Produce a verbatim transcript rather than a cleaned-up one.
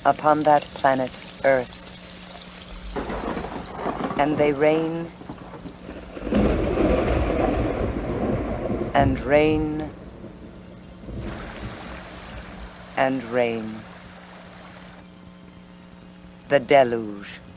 upon that planet Earth. And they reign and reign and reign. The deluge.